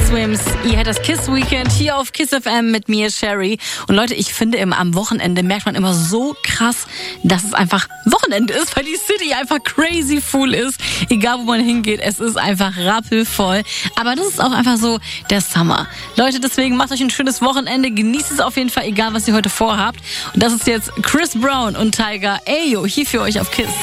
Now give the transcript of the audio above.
Swims. Ihr hört das Kiss Weekend hier auf Kiss FM mit mir, Sherry. Und Leute, ich finde immer am Wochenende merkt man immer so krass, dass es einfach Wochenende ist, weil die City einfach crazy full ist. Egal wo man hingeht, es ist einfach rappelvoll. Aber das ist auch einfach so der Summer. Leute, deswegen macht euch ein schönes Wochenende. Genießt es auf jeden Fall, egal was ihr heute vorhabt. Und das ist jetzt Chris Brown und Tyga Ayo hier für euch auf Kiss.